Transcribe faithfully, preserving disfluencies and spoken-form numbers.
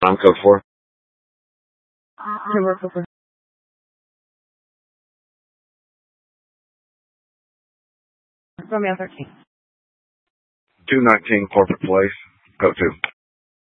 I'm code four. Number four. Romeo thirteen. two nineteen Corporate Place, code two.